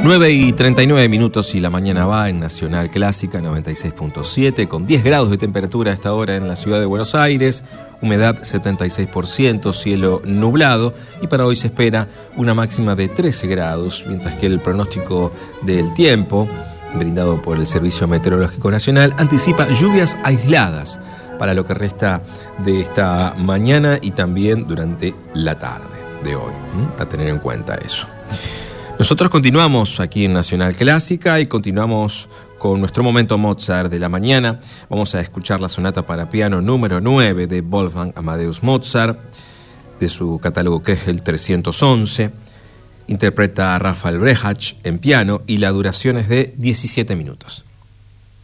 9:39 y la mañana va en Nacional Clásica 96.7 con 10 grados de temperatura a esta hora en la ciudad de Buenos Aires, humedad 76%, cielo nublado y para hoy se espera una máxima de 13 grados, mientras que el pronóstico del tiempo, brindado por el Servicio Meteorológico Nacional, anticipa lluvias aisladas para lo que resta de esta mañana y también durante la tarde de hoy, a tener en cuenta eso. Nosotros continuamos aquí en Nacional Clásica y continuamos con nuestro momento Mozart de la mañana. Vamos a escuchar la sonata para piano número 9 de Wolfgang Amadeus Mozart, de su catálogo Kegel 311. Interpreta a Rafael Brejach en piano y la duración es de 17 minutos.